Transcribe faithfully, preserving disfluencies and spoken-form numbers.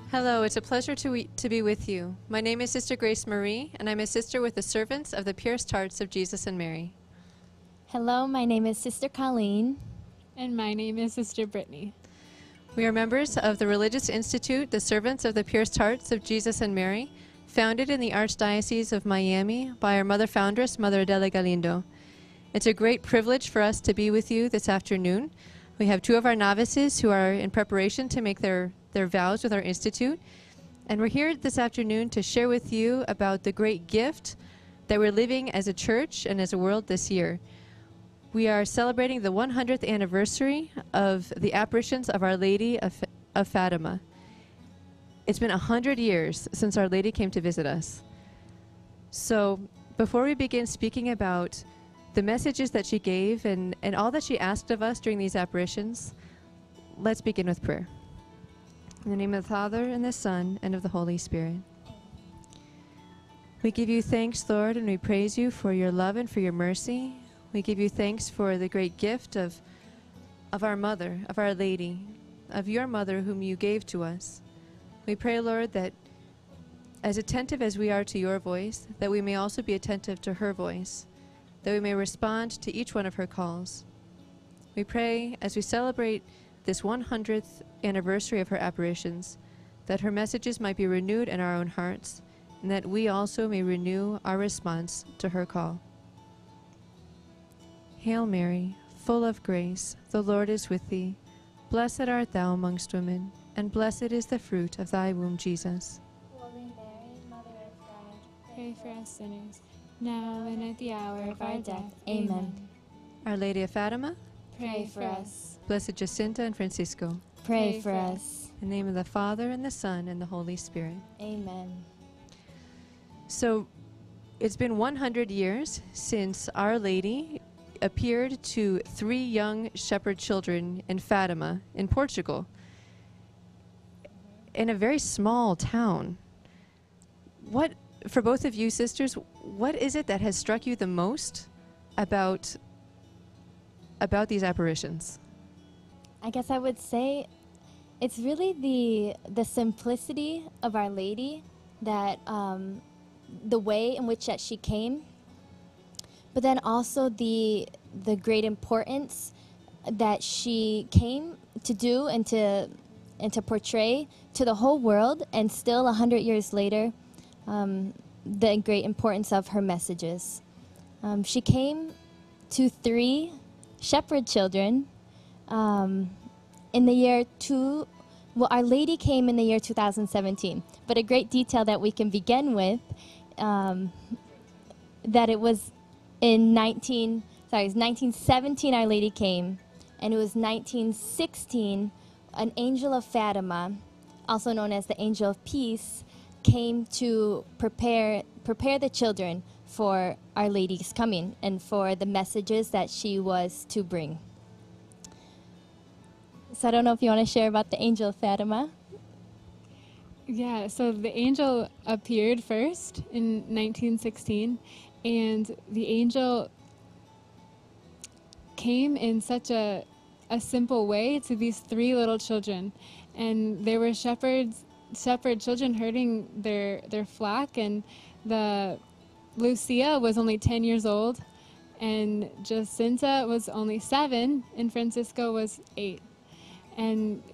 Hello, it's a pleasure to, we, to be with you. My name is Sister Grace Marie, and I'm a sister with the servants of the Pierced Hearts of Jesus and Mary. Hello, my name is Sister Colleen. And my name is Sister Brittany. We are members of the Religious Institute, the Servants of the Pierced Hearts of Jesus and Mary, founded in the Archdiocese of Miami by our mother foundress, Mother Adela Galindo. It's a great privilege for us to be with you this afternoon. We have two of our novices who are in preparation to make their, their vows with our institute. And we're here this afternoon to share with you about the great gift that we're living as a church and as a world this year. We are celebrating the one hundredth anniversary of the apparitions of Our Lady of, of Fatima. It's been one hundred years since Our Lady came to visit us. So before we begin speaking about the messages that she gave and, and all that she asked of us during these apparitions, let's begin with prayer. In the name of the Father, and the Son, and of the Holy Spirit. We give you thanks, Lord, and we praise you for your love and for your mercy. We give you thanks for the great gift of, of our Mother, of Our Lady, of your Mother whom you gave to us. We pray, Lord, that as attentive as we are to your voice, that we may also be attentive to her voice, that we may respond to each one of her calls. We pray, as we celebrate this one hundredth anniversary of her apparitions, that her messages might be renewed in our own hearts, and that we also may renew our response to her call. Hail Mary, full of grace, the Lord is with thee. Blessed art thou amongst women, and blessed is the fruit of thy womb, Jesus. Holy Mary, Mother of God, Pray for us sinners, now and at the hour of our death. Amen. Our Lady of Fatima, Pray for us. Blessed Jacinta and Francisco. Pray, Pray for for us. In the name of the Father, and the Son, and the Holy Spirit. Amen. So it's been one hundred years since Our Lady appeared to three young shepherd children in Fatima, in Portugal, in a very small town. What, for both of you sisters, what is it that has struck you the most about, about these apparitions? I guess I would say it's really the the simplicity of Our Lady, that um, the way in which that she came, but then also the the great importance that she came to do and to and to portray to the whole world, and still a hundred years later, um, the great importance of her messages. Um, she came to three shepherd children um, in the year two. Well, Our Lady came in the year two thousand seventeen, but a great detail that we can begin with, um, that it was in nineteen sorry, it was nineteen seventeen Our Lady came, and it was nineteen sixteen an angel of Fatima, also known as the Angel of Peace, came to prepare prepare the children for Our Lady's coming and for the messages that she was to bring. So I don't know if you want to share about the Angel of Fatima. Yeah, so the angel appeared first in nineteen sixteen, and the angel came in such a, a simple way to these three little children. And they were shepherds, shepherd children herding their, their flock, and the Lucia was only ten years old, and Jacinta was only seven, and Francisco was eight. And